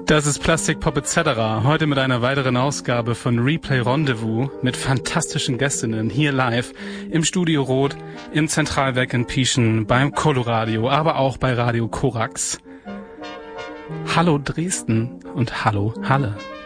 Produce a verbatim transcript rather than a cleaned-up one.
Das ist Plastik Pop et cetera. Heute mit einer weiteren Ausgabe von Replay Rendezvous mit fantastischen Gästinnen hier live im Studio Rot, im Zentralwerk in Pieschen, beim Coloradio, aber auch bei Radio Korax. Hallo Dresden und hallo Halle.